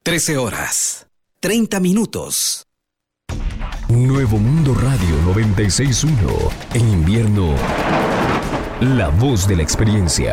13 horas, 30 minutos. Nuevo Mundo Radio 96.1. En invierno, la voz de la experiencia.